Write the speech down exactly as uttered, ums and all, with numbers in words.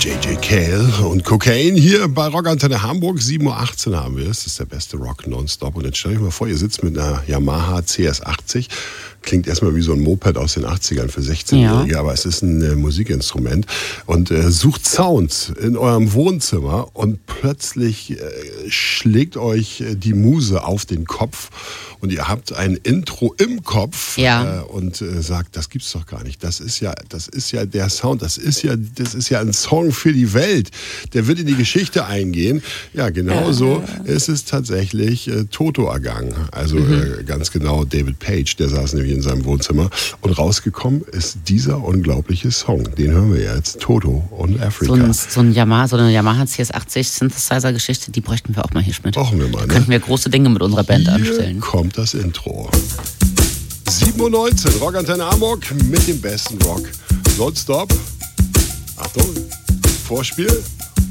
D J Kale und Cocaine hier bei Rockantenne Hamburg. sieben Uhr achtzehn haben wir es. Das ist der beste Rock nonstop. Und jetzt stell euch mal vor, ihr sitzt mit einer Yamaha C S achtzig. Klingt erstmal wie so ein Moped aus den achtzigern für sechzehnjährige, ja. Aber es ist ein äh, Musikinstrument. Und äh, sucht Sounds in eurem Wohnzimmer und plötzlich äh, schlägt euch äh, die Muse auf den Kopf und ihr habt ein Intro im Kopf ja. äh, und äh, sagt, das gibt's doch gar nicht. Das ist ja, das ist ja der Sound, das ist ja, das ist ja ein Song für die Welt. Der wird in die Geschichte eingehen. Ja, genauso äh. ist es tatsächlich äh, Toto ergangen. Also mhm. äh, ganz genau David Page, der saß nämlich in seinem Wohnzimmer und rausgekommen ist dieser unglaubliche Song. Den hören wir jetzt, Toto und Africa. So, ein, so, ein Yamaha, so eine Yamaha C S achtzig Synthesizer-Geschichte, die bräuchten wir auch mal hier, Schmidt. Brauchen wir mal, ne? Könnten wir große Dinge mit unserer Band hier anstellen. Kommt das Intro. sieben Uhr neunzehn, Rockantenne Hamburg mit dem besten Rock. Nonstop. Achtung, Vorspiel.